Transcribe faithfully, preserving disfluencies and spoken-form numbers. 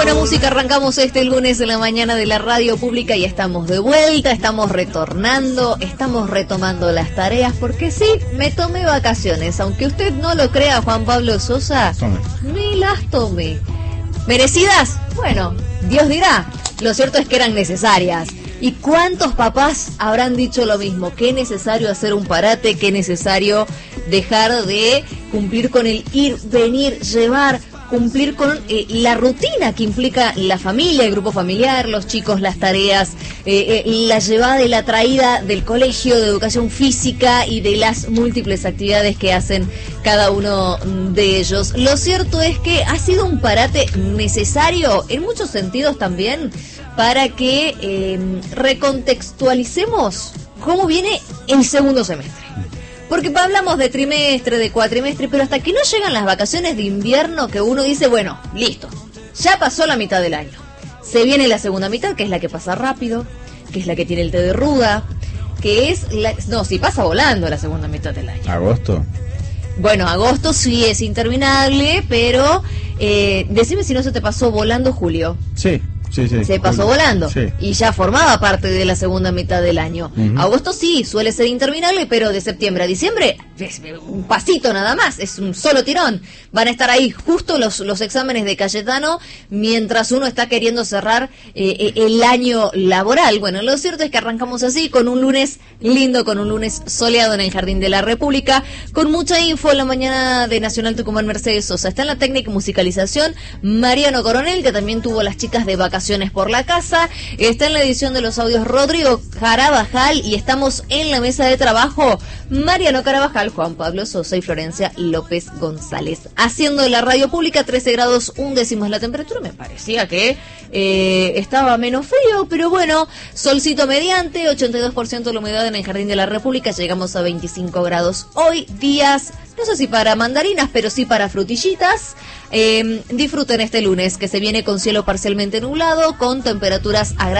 buena música arrancamos este lunes en la mañana de la radio pública y estamos de vuelta, estamos retornando, estamos retomando las tareas porque sí, me tomé vacaciones, aunque usted no lo crea, Juan Pablo Sosa, Tome. me las tomé. ¿Merecidas? Bueno, Dios dirá, lo cierto es que eran necesarias. ¿Y cuántos papás habrán dicho lo mismo? Qué necesario hacer un parate, qué necesario dejar de cumplir con el ir, venir, llevar, cumplir con eh, la rutina que implica la familia, el grupo familiar, los chicos, las tareas, eh, eh, la llevada y la traída del colegio, de educación física y de las múltiples actividades que hacen cada uno de ellos. Lo cierto es que ha sido un parate necesario en muchos sentidos también para que eh, recontextualicemos cómo viene el segundo semestre. Porque hablamos de trimestre, de cuatrimestre, pero hasta que no llegan las vacaciones de invierno que uno dice, bueno, listo, ya pasó la mitad del año. Se viene la segunda mitad, que es la que pasa rápido, que es la que tiene el té de ruda, que es la... No, sí, pasa volando la segunda mitad del año. ¿Agosto? Bueno, agosto sí es interminable, pero eh, decime si no se te pasó volando julio. Sí. Sí, sí. Se pasó volando sí. Y ya formaba parte de la segunda mitad del año. Uh-huh. Agosto sí, suele ser interminable, pero de septiembre a diciembre es un pasito nada más, es un solo tirón. Van a estar ahí justo los, los exámenes de Cayetano mientras uno está queriendo cerrar eh, el año laboral. Bueno, lo cierto es que arrancamos así, con un lunes lindo, con un lunes soleado en el Jardín de la República, con mucha info en la mañana de Nacional Tucumán. Mercedes Sosa está en la técnica y musicalización, Mariano Coronel, que también tuvo las chicas de vacaciones por la casa, está en la edición de los audios Rodrigo Carabajal y estamos en la mesa de trabajo Mariano Carabajal, Juan Pablo Sosa y Florencia López González. Haciendo la radio pública, trece grados un décimo es la temperatura, me parecía que eh, estaba menos frío, pero bueno, solcito mediante, ochenta y dos por ciento la humedad en el Jardín de la República, llegamos a veinticinco grados hoy, días, no sé si para mandarinas, pero sí para frutillitas. Eh, disfruten este lunes que se viene con cielo parcialmente nublado, con temperaturas agradables.